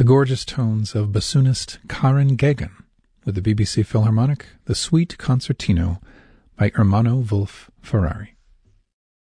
the gorgeous tones of bassoonist Karen Geoghegan with the BBC Philharmonic, the Suite Concertino by Ermanno Wolf Ferrari.